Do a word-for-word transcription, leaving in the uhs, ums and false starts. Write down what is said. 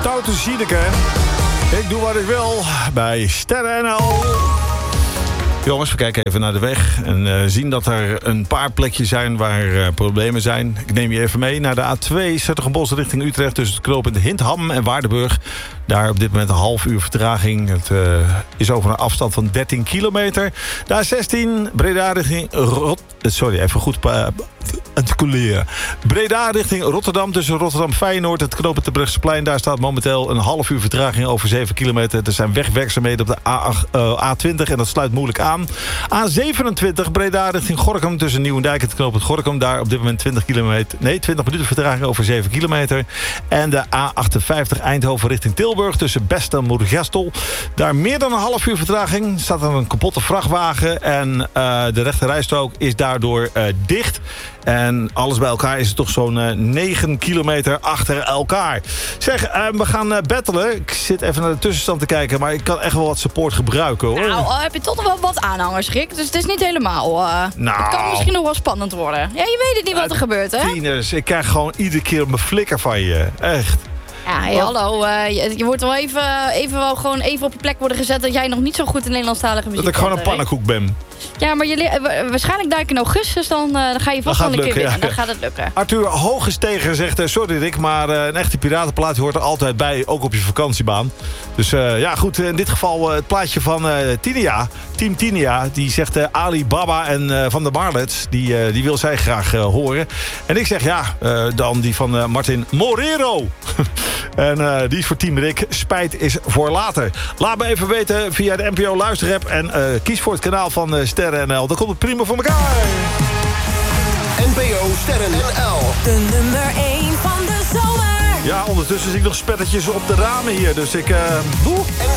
Stoute Ziedeke. Ik doe wat ik wil bij Sterren N L. Jongens, we kijken even naar de weg en uh, zien dat er een paar plekjes zijn waar uh, problemen zijn. Ik neem je even mee naar de A twee, Zutphenbos richting Utrecht, tussen het knooppunt Hindham en Waardenburg. Daar op dit moment een half uur vertraging. Het uh, is over een afstand van dertien kilometer. De A zestien, Breda richting Rot... Sorry, even goed... Uh, Breda richting Rotterdam, tussen Rotterdam Feyenoord, het knooppunt Terbrechtseplein. Daar staat momenteel een half uur vertraging over zeven kilometer. Er zijn wegwerkzaamheden op de A acht, uh, A twintig en dat sluit moeilijk aan. A zevenentwintig, Breda richting Gorinchem, tussen Nieuwendijk en het knooppunt Gorinchem. Daar op dit moment twintig kilometer, nee, twintig minuten vertraging over zeven kilometer. En de A achtenvijftig, Eindhoven richting Tilburg, tussen Best en Moergestel. Daar meer dan een half uur vertraging. Staat er een kapotte vrachtwagen en uh, de rechterrijstrook is daardoor uh, dicht. En alles bij elkaar is het toch zo'n uh, negen kilometer achter elkaar. Zeg, uh, we gaan uh, battelen. Ik zit even naar de tussenstand te kijken, maar ik kan echt wel wat support gebruiken, hoor. Nou, uh, heb je toch nog wel wat aanhangers, Rick. Dus het is niet helemaal... Uh, nou, het kan misschien nog wel spannend worden. Ja, je weet het niet wat er uh, gebeurt, hè? Tieners, ik krijg gewoon iedere keer mijn flikker van je. Echt. Ja, hey, hallo. Uh, je, je wordt wel even, even, wel gewoon even op je plek worden gezet... dat jij nog niet zo goed in Nederlandstalige muziek Dat ik gewoon een pannenkoek ben. Ja, maar je, waarschijnlijk duik in augustus, dan, uh, dan ga je vast wel een keer winnen. Ja. Dan gaat het lukken. Arthur Hogestegen zegt, uh, sorry Rick, maar uh, een echte piratenplaat hoort er altijd bij, ook op je vakantiebaan. Dus uh, ja, goed, in dit geval uh, het plaatje van uh, Tinia, Team Tinia, die zegt uh, Ali Baba en uh, Van der Marlets, die, uh, die wil zij graag uh, horen. En ik zeg ja, uh, dan die van uh, Martin Morero. En uh, die is voor Team Rick. Spijt is voor later. Laat me even weten via de N P O luisterapp en uh, kies voor het kanaal van uh, Sterren N L. Dan komt het prima voor elkaar. N P O Sterren N L. De nummer één van de zomer. Ja, ondertussen zie ik nog spettertjes op de ramen hier. Dus ik... Uh, doe. N